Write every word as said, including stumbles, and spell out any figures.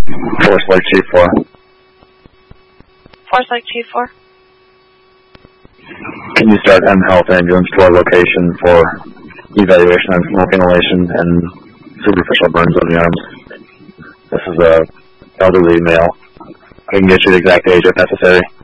Force Lake Chief four. Force Lake Chief four. Can you start M Health ambulance to our location for evaluation on smoke inhalation and superficial burns on the arms? This is a elderly male. I can get you the exact age if necessary.